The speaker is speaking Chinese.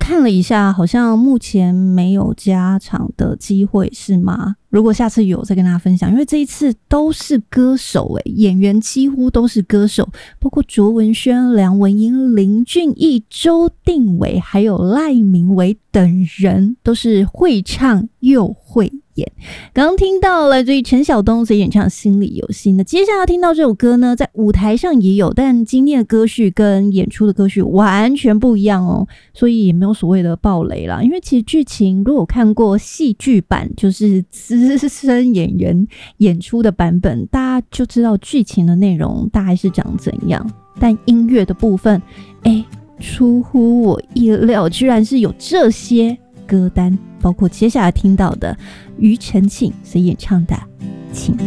看了一下，好像目前没有加场的机会，是吗？如果下次有再跟大家分享，因为这一次都是歌手演员几乎都是歌手，包括卓文萱、梁文音、林俊逸、周定伟还有赖明伟等人都是会唱又会演。刚刚听到了这陈晓东所演唱《心里有心》的，接下来要听到这首歌呢，在舞台上也有，但今天的歌序跟演出的歌序完全不一样哦，所以也没有所谓的爆雷啦。因为其实剧情如果看过戏剧版，就是资深演员演出的版本，大家就知道剧情的内容大概是长怎样。但音乐的部分，出乎我意料，居然是有这些歌单，包括接下来听到的庾澄庆所演唱的《请放》。